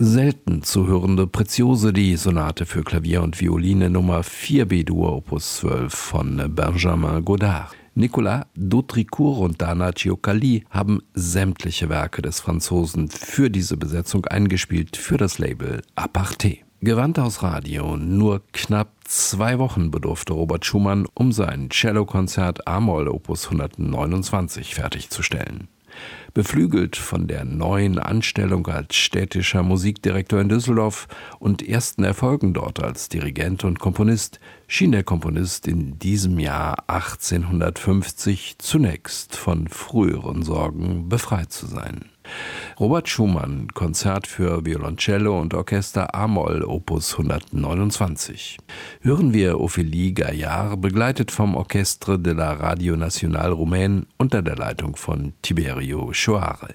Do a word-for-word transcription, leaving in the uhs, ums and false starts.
Selten zu hörende Preziose, die Sonate für Klavier und Violine Nummer vier B-Dur Opus zwölf von Benjamin Godard. Nicolas Dautricourt und Dana Cioccali haben sämtliche Werke des Franzosen für diese Besetzung eingespielt für das Label Aparté. Gewandt aus Radio, nur knapp zwei Wochen bedurfte Robert Schumann, um sein Cellokonzert A-Moll Opus hundertneunundzwanzig fertigzustellen. Beflügelt von der neuen Anstellung als städtischer Musikdirektor in Düsseldorf und ersten Erfolgen dort als Dirigent und Komponist, schien der Komponist in diesem Jahr achtzehnhundertfünfzig zunächst von früheren Sorgen befreit zu sein. Robert Schumann, Konzert für Violoncello und Orchester A-Moll Opus hundertneunundzwanzig. Hören wir Ophélie Gaillard, begleitet vom Orchestre de la Radio Nationale Roumaine unter der Leitung von Tiberio Choare.